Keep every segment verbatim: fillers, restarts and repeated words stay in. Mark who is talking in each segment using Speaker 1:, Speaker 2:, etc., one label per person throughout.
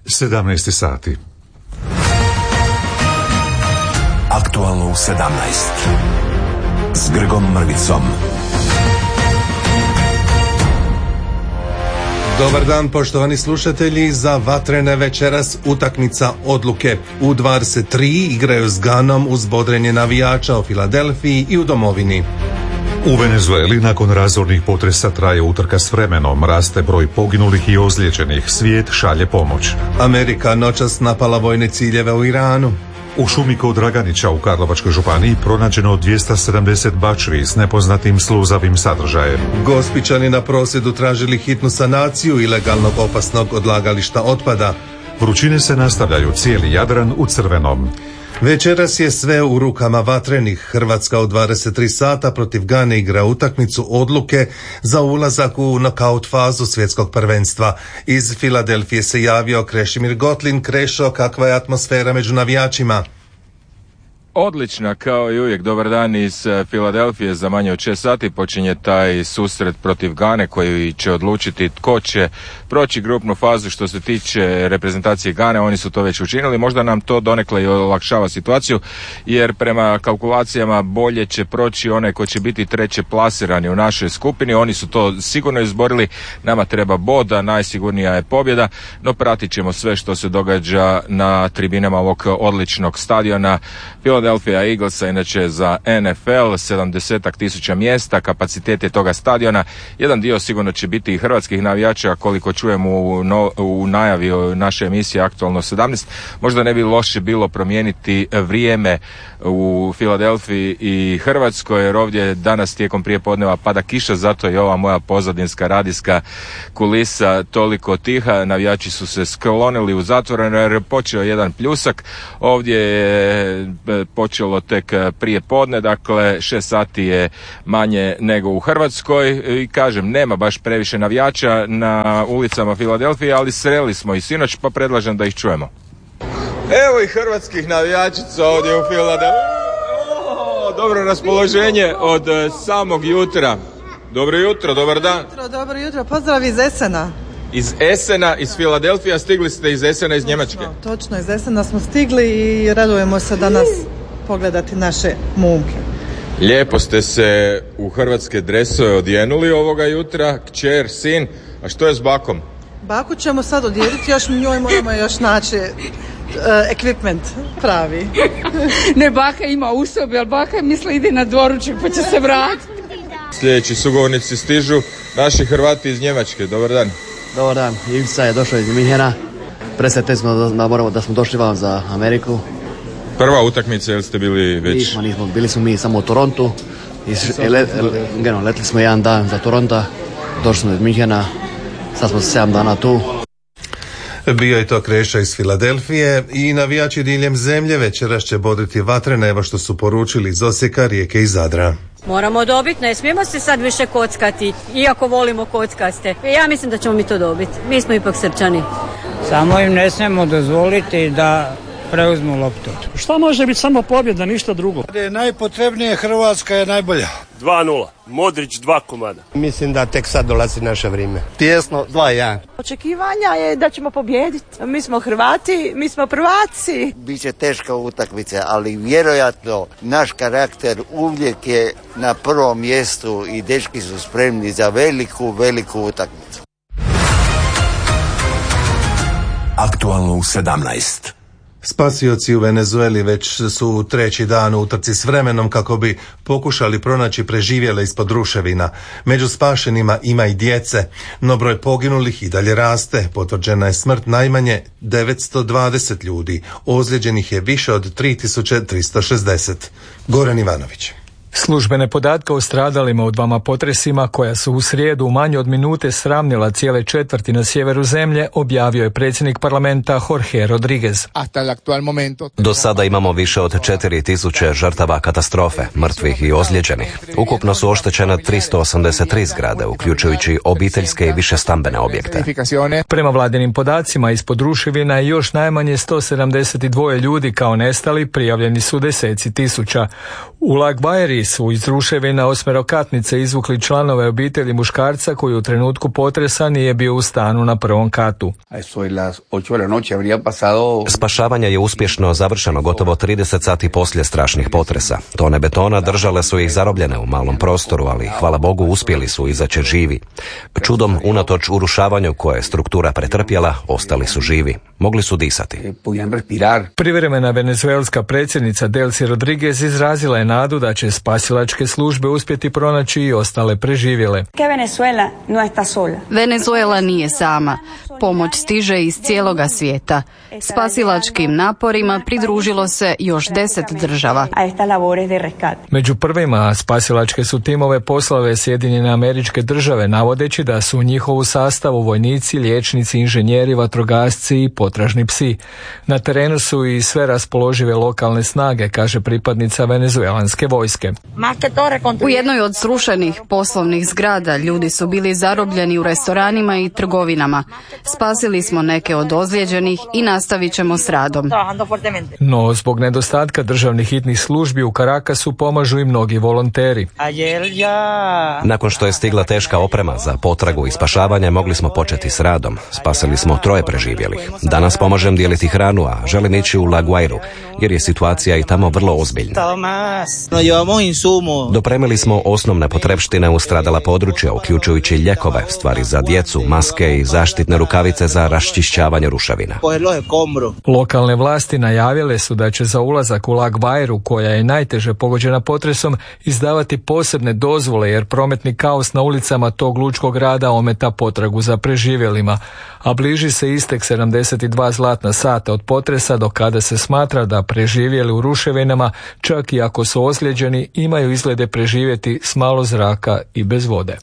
Speaker 1: sedamnaest sati.
Speaker 2: Aktualno u sedamnaest s Grgom Mrvicom.
Speaker 3: Dobar dan, poštovani slušatelji. Za vatrene večeras utakmica odluke. U dvadeset tri igraju s Ganom uz bodrenje navijača u Filadelfiji i u domovini.
Speaker 1: U Venezueli nakon razornih potresa traje utrka s vremenom, raste broj poginulih i ozlijeđenih, svijet šalje pomoć.
Speaker 3: Amerika noćas napala vojne ciljeve u Iranu.
Speaker 1: U šumi kod Draganića u Karlovačkoj županiji pronađeno dvjesto sedamdeset bačvi s nepoznatim sluzavim sadržajem.
Speaker 3: Gospićani na prosvjedu tražili hitnu sanaciju ilegalnog opasnog odlagališta otpada.
Speaker 1: Vrućine se nastavljaju, cijeli Jadran u crvenom.
Speaker 3: Večeras je sve u rukama vatrenih. Hrvatska u dvadeset tri sata protiv Gane igra utakmicu odluke za ulazak u nokaut fazu svjetskog prvenstva. Iz Filadelfije se javio Krešimir Gotlin. Krešo, kakva je atmosfera među navijačima?
Speaker 4: Odlična, kao i uvijek. Dobar dan iz Filadelfije. Za manje od šest sati počinje taj susret protiv Gane koji će odlučiti tko će proći grupnu fazu. Što se tiče reprezentacije Gane, oni su to već učinili. Možda nam to donekle i olakšava situaciju, jer prema kalkulacijama bolje će proći one koji će biti treće plasirani u našoj skupini. Oni su to sigurno izborili. Nama treba bod, a najsigurnija je pobjeda. No pratit ćemo sve što se događa na tribinama ovog odličnog stadiona Philadelphia Eaglesa, inače za N F L, sedamdeset tisuća mjesta, kapacitet je toga stadiona. Jedan dio sigurno će biti i hrvatskih navijača, koliko čujem u, no, u najavi naše emisije Aktualno sedamnaest. Možda ne bi loše bilo promijeniti vrijeme u Filadelfiji i Hrvatskoj, jer ovdje danas tijekom prijepodneva pada kiša, zato je ova moja pozadinska radijska kulisa toliko tiha. Navijači su se sklonili u zatvoreno jer je počeo jedan pljusak. Ovdje je počelo tek prije podne, dakle šest sati je manje nego u Hrvatskoj i kažem, nema baš previše navijača na ulicama Filadelfije, ali sreli smo i sinoć, pa predlažem da ih čujemo. Evo i hrvatskih navijačica ovdje u Filadelfiji. Dobro raspoloženje od samog jutra. Dobro jutro, dobar dan.
Speaker 5: Dobro, dobro jutro, pozdrav iz Esena.
Speaker 4: Iz Esena, iz Filadelfija, stigli ste iz Esena, iz Njemačke.
Speaker 5: Točno, točno, iz Esena smo stigli i radujemo se danas pogledati naše momke.
Speaker 4: Lijepo ste se u hrvatske dresove odjenuli ovoga jutra, kćer, sin, a što je s bakom?
Speaker 5: Baku ćemo sad odjediti, još njoj moramo još naći uh, equipment pravi.
Speaker 6: Ne, baka ima u sobi, ali baka misli ide na dvoručak pa će se vratiti.
Speaker 4: Sljedeći sugovornici stižu, naši Hrvati iz Njemačke, dobar dan.
Speaker 7: Dobar dan, Ivica je došao iz Minhena. Presretni smo da, moramo, da smo došli vam za Ameriku.
Speaker 4: Prva utakmica, jel ste bili već?
Speaker 7: Nismo, nismo, bili smo mi samo u Torontu. I let, geno, letili smo jedan dan za Toronto, došli smo iz Minhena, sad smo sedam dana tu.
Speaker 3: Bio je to Krešo iz Filadelfije i navijači diljem zemlje večeras će bodriti vatrene, evo što su poručili iz Osijeka, Rijeke i Zadra.
Speaker 8: Moramo dobiti, ne smijemo se sad više kockati, iako volimo kockaste. Ja mislim da ćemo mi to dobiti, mi smo ipak Srpčani.
Speaker 9: Samo im ne smijemo dozvoliti da preuzmu loptu.
Speaker 10: Šta može biti samo pobjeda, ništa drugo?
Speaker 11: Najpotrebnije, Hrvatska je najbolja.
Speaker 12: dva nula, Modrić dva komada.
Speaker 11: Mislim da tek sad dolazi naše vrijeme.
Speaker 13: Tijesno, dva jedan.
Speaker 14: Očekivanja je da ćemo pobijediti. Mi smo Hrvati, mi smo prvaci.
Speaker 13: Biće teška utakmica, ali vjerojatno naš karakter uvijek je na prvom mjestu i dečki su spremni za veliku, veliku utakmicu.
Speaker 2: Aktualno u sedamnaest.
Speaker 3: Spasioci u Venezueli već su treći dan u utrci s vremenom kako bi pokušali pronaći preživjele ispod ruševina. Među spašenima ima i djece, no broj poginulih i dalje raste. Potvrđena je smrt najmanje devetsto dvadeset ljudi, ozlijeđenih je više od tri tisuće tristo šezdeset. Goran Ivanović.
Speaker 15: Službene podatke o stradalima u dvama potresima koja su u srijedu u manje od minute sravnila cijele četvrti na sjeveru zemlje, objavio je predsjednik parlamenta Jorge Rodriguez.
Speaker 16: Do sada imamo više od četiri tisuće žrtava katastrofe, mrtvih i ozlijeđenih. Ukupno su oštećene tristo osamdeset tri zgrade, uključujući obiteljske i višestambene objekte.
Speaker 15: Prema vladinim podacima, ispod ruševina je još najmanje sto sedamdeset dva ljudi kao nestali, prijavljeni su deseci tisuća. U Lagbajeri Ljudi su iz ruševina osmerokatnice izvukli članove obitelji muškarca koji u trenutku potresa nije bio u stanu na prvom katu.
Speaker 16: Spašavanje je uspješno završeno gotovo trideset sati poslije strašnih potresa. Tone betona držale su ih zarobljene u malom prostoru, ali hvala Bogu uspjeli su izaći živi. Čudom, unatoč urušavanju koje je struktura pretrpjela, ostali su živi. Mogli su disati.
Speaker 15: Privremena venezuelska predsjednica Delcy Rodriguez izrazila je nadu da će spasilačke službe uspjeti pronaći i ostale preživjele.
Speaker 17: Venezuela nije sama. Pomoć stiže iz cijeloga svijeta. Spasilačkim naporima pridružilo se još deset država.
Speaker 15: Među prvima spasilačke su timove poslale Sjedinjene Američke Države, navodeći da su u njihovu sastavu vojnici, liječnici, inženjeri, vatrogasci i potražni psi. Na terenu su i sve raspoložive lokalne snage, kaže pripadnica venezuelanske vojske.
Speaker 17: U jednoj od srušenih poslovnih zgrada ljudi su bili zarobljeni u restoranima i trgovinama. Spasili smo neke od ozlijeđenih i nastavit ćemo s radom.
Speaker 15: No, zbog nedostatka državnih hitnih službi u Carakasu pomažu i mnogi volonteri.
Speaker 16: Nakon što je stigla teška oprema za potragu i spašavanje, mogli smo početi s radom. Spasili smo troje preživjelih. Danas pomažem dijeliti hranu, a želim ići u La Guairu, jer je situacija i tamo vrlo ozbiljna. Dopremili smo osnovne potrepštine u stradala područja, uključujući ljekove, stvari za djecu, maske i zaštitne rukavice za raščišćavanje ruševina.
Speaker 15: Lokalne vlasti najavile su da će za ulazak u La Guairu, koja je najteže pogođena potresom, izdavati posebne dozvole jer prometni kaos na ulicama tog lučkog grada ometa potragu za preživjelima, a bliži se istek sedamdeset dva zlatna sata od potresa do kada se smatra da preživjeli u ruševinama, čak i ako su ozlijeđeni, imaju izglede preživjeti s malo zraka i bez vode.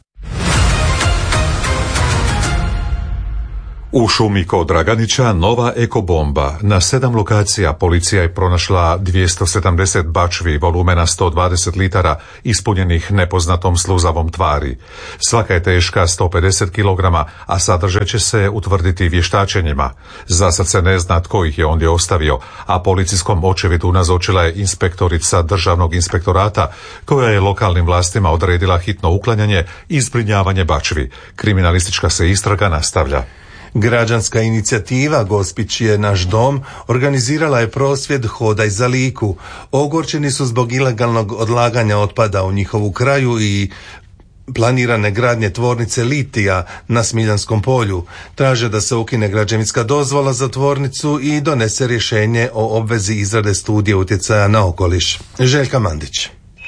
Speaker 1: U šumi kod Draganića nova ekobomba. Na sedam lokacija policija je pronašla dvjesto sedamdeset bačvi volumena sto dvadeset litara ispunjenih nepoznatom sluzavom tvari. Svaka je teška sto pedeset kilograma, a sadržaj će se utvrditi vještačenjima. Za sad se ne zna tko ih je ondje ostavio, a policijskom očevidu nazočila je inspektorica Državnog inspektorata koja je lokalnim vlastima odredila hitno uklanjanje i zbrinjavanje bačvi. Kriminalistička se istraga nastavlja.
Speaker 3: Građanska inicijativa Gospić je naš dom organizirala je prosvjed Hodaj za Liku. Ogorčeni su zbog ilegalnog odlaganja otpada u njihovu kraju i planirane gradnje tvornice litija na Smiljanskom polju. Traže da se ukine građevinska dozvola za tvornicu i donese rješenje o obvezi izrade studije utjecaja na okoliš. Željka Mandić.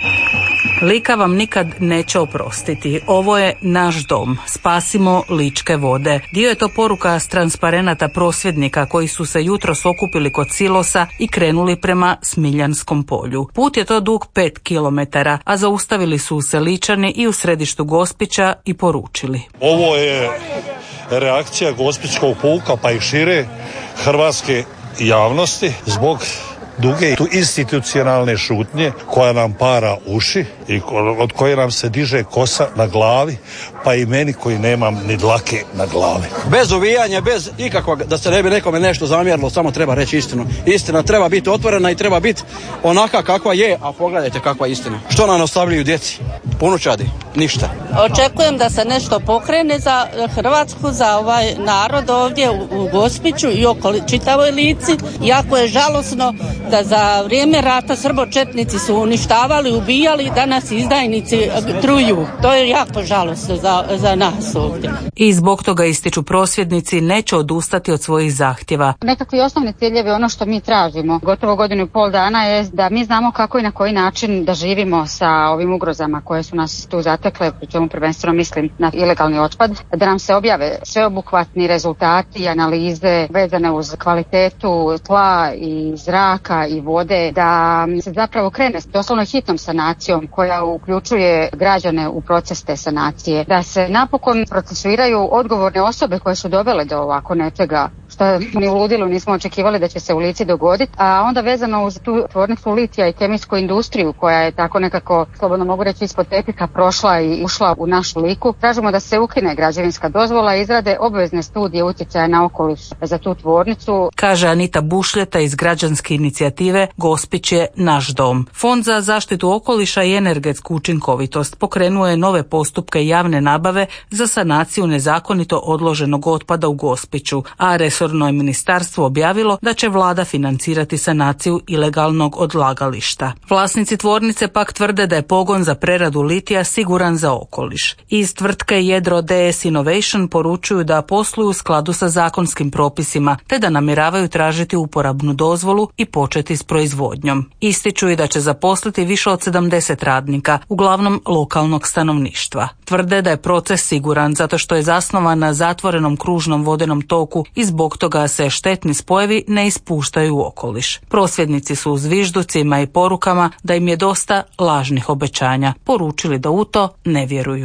Speaker 18: Lika vam nikad neće oprostiti. Ovo je naš dom. Spasimo ličke vode. Dio je to poruka s transparenata prosvjednika koji su se jutros okupili kod silosa i krenuli prema Smiljanskom polju. Put je to dug pet kilometara, a zaustavili su se Ličani i u središtu Gospića i poručili.
Speaker 19: Ovo je reakcija Gospićkog puka pa i šire hrvatske javnosti zbog duge tu institucionalne šutnje koja nam para uši i od koje nam se diže kosa na glavi, pa i meni koji nemam ni dlake na glavi.
Speaker 20: Bez uvijanja, bez ikakvog, da se ne bi nekome nešto zamjerilo, samo treba reći istinu. Istina treba biti otvorena i treba biti onaka kakva je, a pogledajte kakva je istina. Što nam ostavljaju djeci? Unučadi? Ništa.
Speaker 21: Očekujem da se nešto pokrene za Hrvatsku, za ovaj narod ovdje u Gospiću i oko čitavoj Lici. Jako je žalosno da za vrijeme rata srbočetnici su uništavali, ubijali, danas izdajnici truju. To je jako žalosno za, za nas ovdje.
Speaker 18: I zbog toga, ističu prosvjednici, neće odustati od svojih zahtjeva.
Speaker 22: Nekakvi osnovni ciljevi, ono što mi tražimo gotovo godinu i pol dana, je da mi znamo kako i na koji način da živimo sa ovim ugrozama koje su nas tu zatekle, pri čemu prvenstveno mislim na ilegalni otpad, da nam se objave sveobuhvatni rezultati i analize vezane uz kvalitetu tla i zraka i vode, da se zapravo krene s doslovno hitnom sanacijom koja uključuje građane u proces te sanacije, da se napokon procesuiraju odgovorne osobe koje su dovele do ovako nečega što ni u ludilu nismo očekivali da će se u Lici dogoditi, a onda vezano uz tu tvornicu litija i kemijsku industriju koja je tako nekako, slobodno mogu reći, ispod tepiha prošla i ušla u našu Liku. Tražimo da se ukine građevinska dozvola i izrade obvezne studije utjecaja na okoliš za tu tvornicu.
Speaker 18: kaže Anita Bušljeta iz građanske inicijative Gospić je naš dom. Fond za zaštitu okoliša i energetsku učinkovitost pokrenuo je nove postupke javne nabave za sanaciju nezakonito odloženog otpada u Gospiću, a resorno je ministarstvo objavilo da će vlada financirati sanaciju ilegalnog odlagališta. Vlasnici tvornice pak tvrde da je pogon za preradu litija siguran za okoliš. Iz tvrtke Jedro D S Innovation poručuju da posluju u skladu sa zakonskim propisima, te da namjeravaju tražiti uporabnu dozvolu i početi s proizvodnjom. Ističu i da će zaposliti više od sedamdeset radnika, uglavnom lokalnog stanovništva. Tvrde da je proces siguran zato što je zasnovan na zatvorenom kružnom vodenom toku i zbog toga se štetni spojevi ne ispuštaju u okoliš. Prosvjednici su u zvižducima i porukama da im je dosta lažnih obećanja poručili da u to ne vjeruju.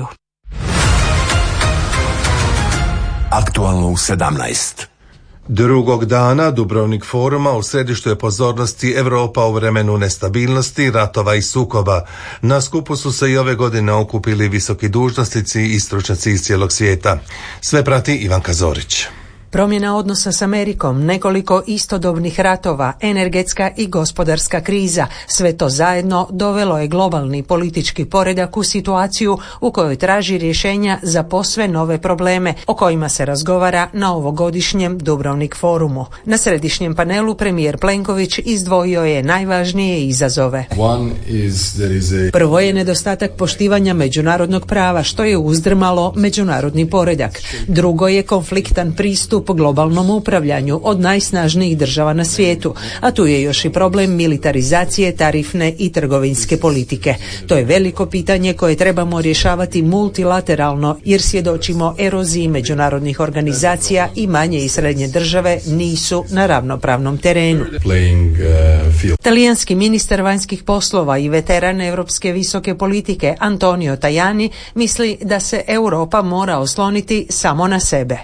Speaker 2: Aktualno u sedamnaest.
Speaker 3: Drugog dana Dubrovnik foruma u središtu je pozornosti Europa u vremenu nestabilnosti, ratova i sukoba. Na skupu su se i ove godine okupili visoki dužnosnici i stručnjaci iz cijelog svijeta. Sve prati Ivanka Zorić.
Speaker 5: Promjena odnosa s Amerikom, nekoliko istodobnih ratova, energetska i gospodarska kriza, sve to zajedno dovelo je globalni politički poredak u situaciju u kojoj traži rješenja za posve nove probleme o kojima se razgovara na ovogodišnjem Dubrovnik forumu. Na središnjem panelu premijer Plenković izdvojio je najvažnije izazove. Prvo je nedostatak poštivanja međunarodnog prava, što je uzdrmalo međunarodni poredak. Drugo je konfliktan pristup po globalnom upravljanju od najsnažnijih država na svijetu, a tu je još i problem militarizacije tarifne i trgovinske politike. To je veliko pitanje koje trebamo rješavati multilateralno jer svjedočimo eroziji međunarodnih organizacija i manje i srednje države nisu na ravnopravnom terenu. Talijanski ministar vanjskih poslova i veteran europske visoke politike Antonio Tajani misli da se Europa mora osloniti samo na sebe.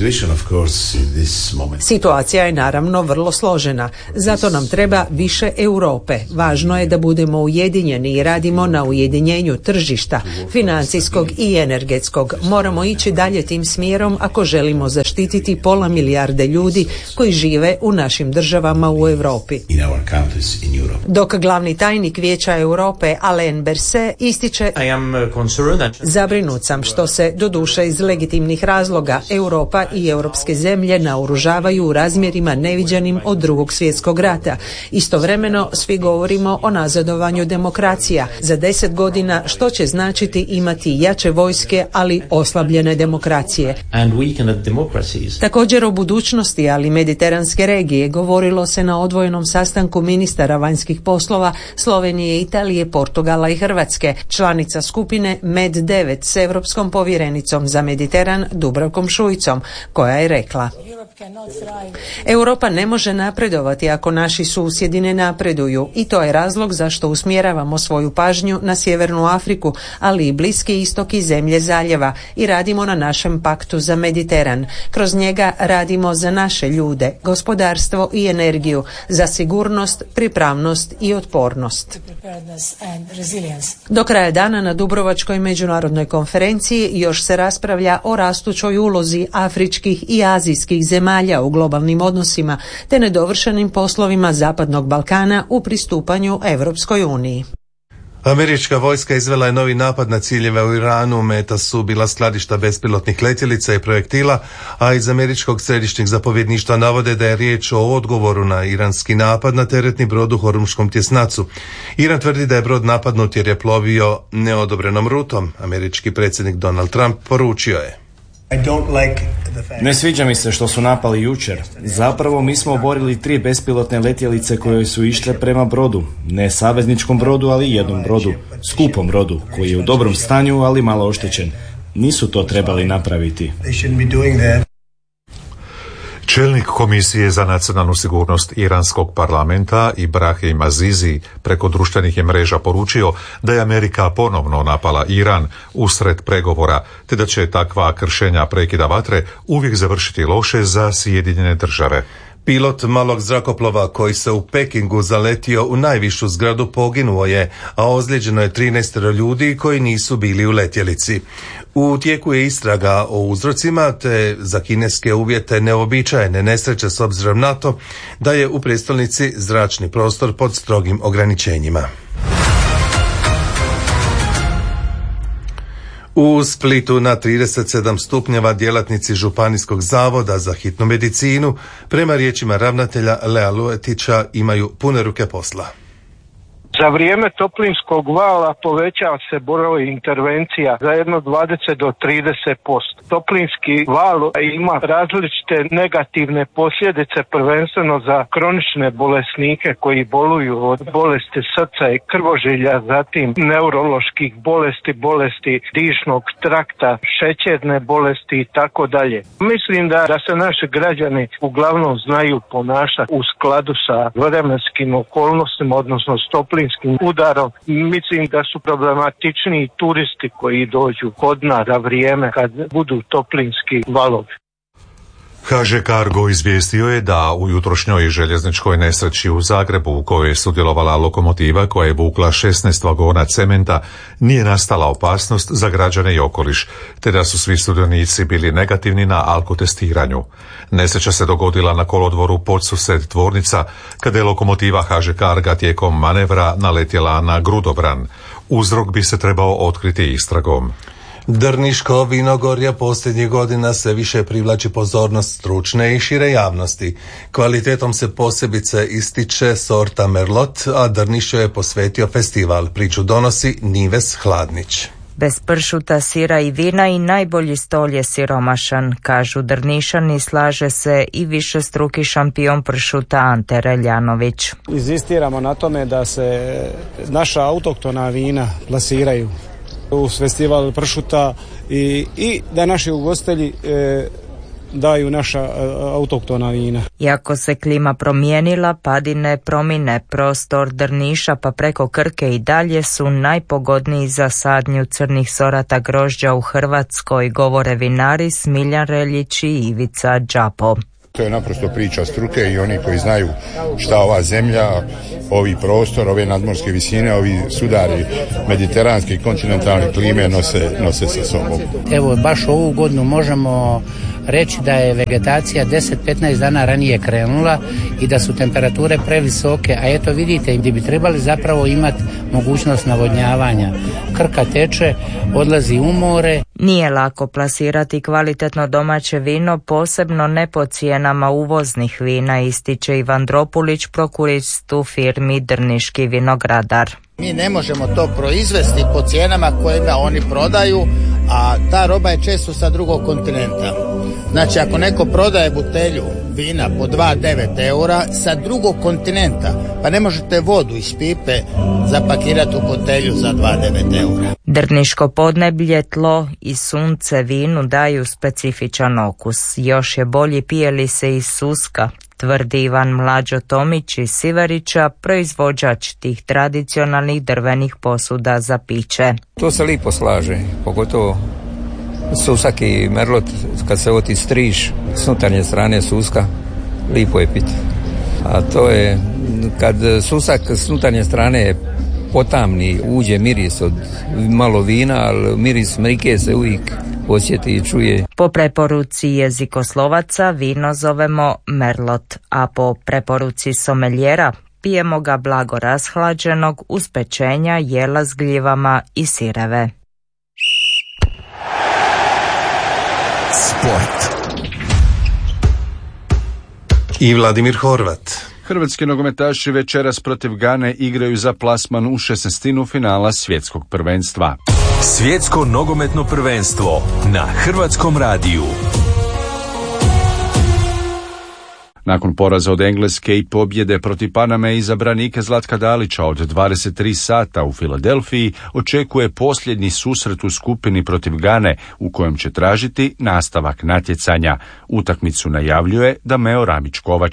Speaker 5: Situacija je naravno vrlo složena, zato nam treba više Europe. Važno je da budemo ujedinjeni i radimo na ujedinjenju tržišta, financijskog i energetskog. Moramo ići dalje tim smjerom ako želimo zaštititi pola milijarde ljudi koji žive u našim državama u Europi. Dok glavni tajnik Vijeća Europe Alain Berset ističe: zabrinut sam što se, doduše iz legitimnih razloga, Europa i europske zemlje naoružavaju u razmjerima neviđenim od drugog svjetskog rata. Istovremeno svi govorimo o nazadovanju demokracija. Za deset godina što će značiti imati jače vojske, ali oslabljene demokracije. Također o budućnosti, ali mediteranske regije govorilo se na odvojenom sastanku ministara vanjskih poslova Slovenije, Italije, Portugala i Hrvatske, članica skupine Med devet s europskom povjerenicom za Mediteran Dubravkom Šuicom, koja je rekla: Europa ne može napredovati ako naši susjedi ne napreduju i to je razlog zašto usmjeravamo svoju pažnju na Sjevernu Afriku, ali i Bliski istok i zemlje zaljeva i radimo na našem paktu za Mediteran. Kroz njega radimo za naše ljude, gospodarstvo i energiju, za sigurnost, pripravnost i otpornost. Do kraja dana na Dubrovačkoj međunarodnoj konferenciji još se raspravlja o rastućoj ulozi afričkih i azijskih zemalja u globalnim odnosima te nedovršenim poslovima Zapadnog Balkana u pristupanju Europskoj uniji.
Speaker 3: Američka vojska izvela je novi napad na ciljeve u Iranu, meta su bila skladišta bespilotnih letjelica i projektila, a iz američkog središnjeg zapovjedništva navode da je riječ o odgovoru na iranski napad na teretni brod u Hormuškom tjesnacu. Iran tvrdi da je brod napadnut jer je plovio neodobrenom rutom. Američki predsjednik Donald Trump poručio je:
Speaker 6: Ne sviđa mi se što su napali jučer. Zapravo mi smo oborili tri bespilotne letjelice koje su išle prema brodu. Ne savezničkom brodu, ali jednom brodu. Skupom brodu, koji je u dobrom stanju, ali malo oštećen. Nisu to trebali napraviti.
Speaker 1: Čelnik Komisije za nacionalnu sigurnost iranskog parlamenta Ibrahim Azizi preko društvenih je mreža poručio da je Amerika ponovno napala Iran usred pregovora, te da će takva kršenja prekida vatre uvijek završiti loše za Sjedinjene države.
Speaker 3: Pilot malog zrakoplova koji se u Pekingu zaletio u najvišu zgradu poginuo je, a ozlijeđeno je trinaest ljudi koji nisu bili u letjelici. U tijeku je istraga o uzrocima te za kineske uvjete neobičajene nesreće s obzirom na to da je u prijestolnici zračni prostor pod strogim ograničenjima. U Splitu na trideset sedam stupnjeva djelatnici Županijskog zavoda za hitnu medicinu, prema riječima ravnatelja Lea Luetića, imaju pune ruke posla.
Speaker 4: Za vrijeme toplinskog vala povećava se broj intervencija za jedno dvadeset do trideset posto. Toplinski val ima različite negativne posljedice, prvenstveno za kronične bolesnike koji boluju od bolesti srca i krvožilja, zatim neuroloških bolesti, bolesti dišnog trakta, šećerne bolesti i tako dalje. Mislim da, da se naši građani uglavnom znaju ponašati u skladu sa vremenskim okolnostima, odnosno s toplinskim udarom. Mislim da su problematičniji turisti koji dođu kod nas za vrijeme kad budu toplinski valovi.
Speaker 1: ha že Cargo izvijestio je da u jutrošnjoj željezničkoj nesreći u Zagrebu u kojoj je sudjelovala lokomotiva koja je vukla šesnaest vagona cementa nije nastala opasnost za građane i okoliš, te da su svi sudionici bili negativni na alkotestiranju. Nesreća se dogodila na kolodvoru Podsused tvornica kada je lokomotiva ha že Carga tijekom manevra naletjela na grudobran. Uzrok bi se trebao otkriti istragom.
Speaker 3: Drniško vinogorje posljednjih godina sve više privlači pozornost stručne i šire javnosti. Kvalitetom se posebice ističe sorta Merlot, a Drnišu je posvetio festival. Priču donosi Nives Hladnić.
Speaker 7: Bez pršuta, sira i vina i najbolji stol je siromašan, kažu Drnišani, slaže se i višestruki šampion pršuta Ante Reljanović.
Speaker 23: Inzistiramo na tome da se naša autohtona vina plasiraju u festival pršuta i, i da naši ugostitelji e, daju naša e, autohtona vina.
Speaker 7: Iako se klima promijenila, padine promine prostor Drniša pa preko Krke i dalje su najpogodniji za sadnju crnih sorata grožđa u Hrvatskoj, govore vinari Smiljan Reljić i Ivica Đapo.
Speaker 24: To je naprosto priča struke i oni koji znaju šta ova zemlja, ovi prostor, ove nadmorske visine, ovi sudari mediteranske i kontinentalne klime nose, nose sa sobom.
Speaker 25: Evo, baš ovu godinu možemo reći da je vegetacija deset do petnaest dana ranije krenula i da su temperature previsoke, a eto vidite gdje bi trebali zapravo imati mogućnost navodnjavanja. Krka teče, odlazi u more.
Speaker 7: Nije lako plasirati kvalitetno domaće vino, posebno ne po cijenama uvoznih vina, ističe Ivan Dropulić, prokurist u firmi Drniški vinogradar.
Speaker 26: Mi ne možemo to proizvesti po cijenama kojima oni prodaju, a ta roba je često sa drugog kontinenta. Znači, ako neko prodaje butelju vina po dva zarez devet eura sa drugog kontinenta, pa ne možete vodu iz pipe zapakirati u butelju za dva zarez devet eura.
Speaker 7: Drniško podneblje, tlo i sunce vinu daju specifičan okus. Još je bolji pije li se iz Suska, tvrdi Ivan Mlađo Tomić iz Siverića, proizvođač tih tradicionalnih drvenih posuda za piće.
Speaker 27: To se lipo slaže, pogotovo Susak i Merlot, kad se oti striž s unutarnje strane Suska, lipo je piti. A to je, kad Susak s unutarnje strane je potamni, uđe miris od malo vina, ali miris mrike se uvijek osjeti i čuje.
Speaker 7: Po preporuci jezikoslovaca vino zovemo Merlot, a po preporuci someljera pijemo ga blago rashlađenog uz pečenja, jela s gljivama i sireve.
Speaker 2: Sport.
Speaker 3: I Vladimir Horvat.
Speaker 28: Hrvatski nogometaši večeras protiv Gane igraju za plasman u šesnaestinu finala svjetskog prvenstva.
Speaker 2: Svjetsko nogometno prvenstvo na Hrvatskom radiju.
Speaker 28: Nakon poraza od Engleske i pobjede protiv Paname izabranike Zlatka Dalića od dvadeset tri sata u Filadelfiji očekuje posljednji susret u skupini protiv Gane u kojem će tražiti nastavak natjecanja. Utakmicu najavljuje Dameo Ramić Kovačić.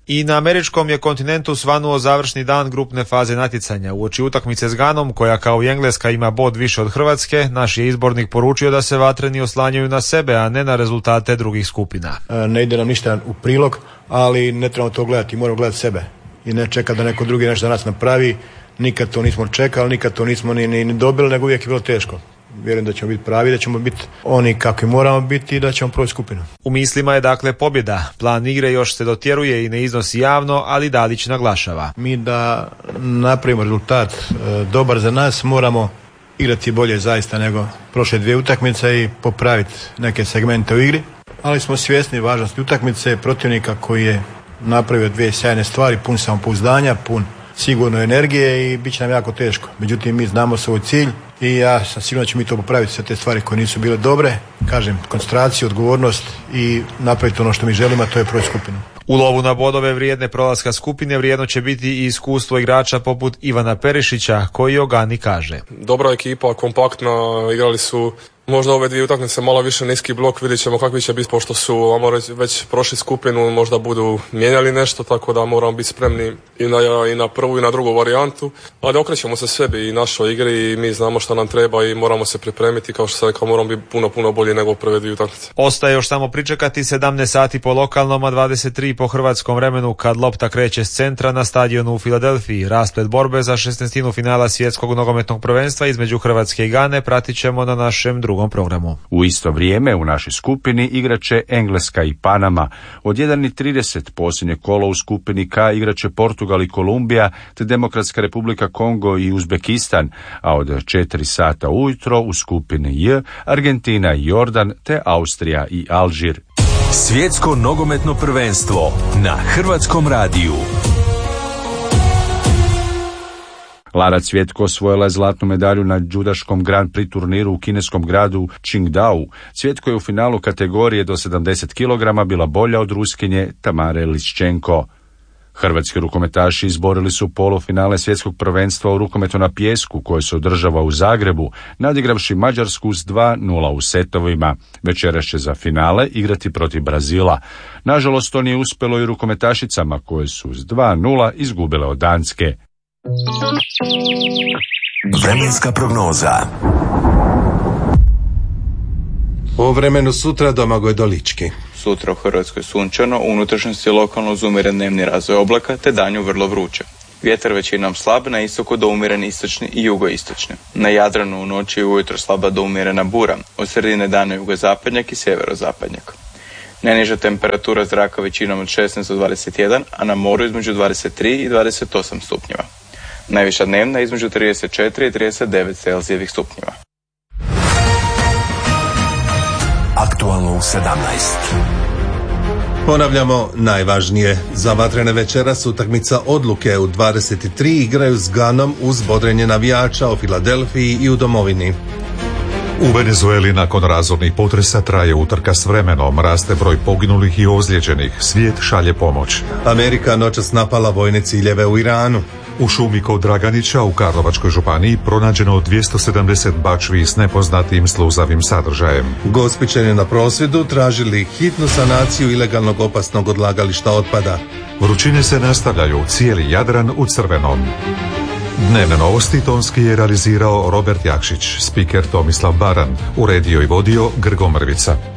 Speaker 8: I na američkom je kontinentu svanuo završni dan grupne faze natjecanja. Uoči utakmice s Ganom, koja kao i Engleska ima bod više od Hrvatske, naš je izbornik poručio da se vatreni oslanjaju na sebe, a ne na rezultate drugih skupina.
Speaker 9: Ne ide nam ništa u prilog, ali ne trebamo to gledati, moramo gledati sebe i ne čekati da neko drugi nešto za nas napravi. Nikad to nismo čekali, nikad to nismo ni, ni, ni dobili, nego uvijek je bilo teško. Vjerujem da ćemo biti pravi, da ćemo biti oni kakvi moramo biti i da ćemo proći skupinu.
Speaker 8: U mislima je dakle pobjeda. Plan igre još se dotjeruje i ne iznosi javno, ali Dalić naglašava.
Speaker 9: Mi da napravimo rezultat e, dobar za nas, moramo igrati bolje zaista nego prošle dvije utakmice i popraviti neke segmente u igri. Ali smo svjesni važnosti utakmice, protivnika koji je napravio dvije sjajne stvari, pun samopouzdanja, pun sigurno energije i bit će nam jako teško. Međutim, mi znamo svoj cilj i ja sam sigurno da ćemo mi to popraviti, sve te stvari koje nisu bile dobre. Kažem, koncentraciju, odgovornost i napraviti ono što mi želimo, a to je proći skupinu.
Speaker 8: U lovu na bodove vrijedne prolaska skupine vrijedno će biti i iskustvo igrača poput Ivana Perišića, koji o Gani kaže.
Speaker 10: Dobra ekipa, kompaktna, igrali su možda ove dvije utakmice malo više niski blok, vidjet ćemo kakvi će biti, pošto su već prošli skupinu, možda budu mijenjali nešto, tako da moramo biti spremni i na, i na prvu i na drugu varijantu, ali okrećemo se sebi i našoj igri i mi znamo što nam treba i moramo se pripremiti, kao što sam rekao, moramo biti puno, puno bolji nego prve dvije utakmice.
Speaker 8: Ostaje još samo pričekati sedamnaest sati po lokalnom, a dvadeset tri po hrvatskom vremenu, kad lopta kreće s centra na stadionu u Filadelfiji. Rasplet borbe za šesnaestinu finala svjetskog nogometnog prvenstva između Hrvatske i Gane pratit ćemo na našem drugom programu.
Speaker 28: U isto vrijeme u našoj skupini igraće Engleska i Panama. Od jedan i trideset posljednje kolo u skupini K igraće Portugal i Kolumbija, te Demokratska republika Kongo i Uzbekistan, a od četiri sata ujutro u skupini J Argentina i Jordan, te Austrija i Alžir.
Speaker 2: Svjetsko nogometno prvenstvo na Hrvatskom radiju.
Speaker 28: Lara Cvjetko osvojila je zlatnu medalju na judaškom Grand Prix turniru u kineskom gradu Qingdao. Cvjetko je u finalu kategorije do sedamdeset kilograma bila bolja od Ruskinje Tamare Liščenko. Hrvatski rukometaši izborili su polufinale svjetskog prvenstva u rukometu na pijesku koje se održava u Zagrebu, nadigravši Mađarsku s dva nula u setovima. Večeras će za finale igrati protiv Brazila. Nažalost, to nije uspjelo i rukometašicama koje su s dva nula izgubile od Danske.
Speaker 2: Vremenska prognoza.
Speaker 3: O vremenu sutra Domagoj Dolički.
Speaker 11: Sutra u Hrvatskoj sunčano, u unutrašnjosti lokalno uz umjeren dnevni razvoj oblaka, te danju vrlo vruće. Vjetar većinom slab, na istoku do umjeren istočni i jugoistočni. Na Jadranu u noći i ujutro slaba do umjerena bura, od sredine dana jugozapadnjak i sjeverozapadnjak. Najniža temperatura zraka većinom od šesnaest do dvadeset jedan, a na moru između dvadeset tri i dvadeset osam stupnjeva. Najviša dnevna između trideset četiri i trideset devet Celzijevih stupnjeva.
Speaker 2: Aktualno u sedamnaest.
Speaker 3: Ponavljamo najvažnije. Za vatrene večeras utakmica odluke u dvadeset tri igraju s Ganom uz bodrenje navijača o Filadelfiji i u domovini.
Speaker 1: U Venezueli nakon razornih potresa traje utrka s vremenom, raste broj poginulih i ozlijeđenih, svijet šalje pomoć.
Speaker 3: Amerika noćas napala vojne ciljeve u Iranu.
Speaker 1: U šumi kod Draganića u Karlovačkoj županiji pronađeno dvjesto sedamdeset bačvi s nepoznatim sluzavim sadržajem.
Speaker 3: Gospićani na prosvjedu tražili hitnu sanaciju ilegalnog opasnog odlagališta otpada.
Speaker 1: Vrućine se nastavljaju, cijeli Jadran u crvenom. Dnevne novosti tonski je realizirao Robert Jakšić, spiker Tomislav Baran, uredio i vodio Grgo Mrvica.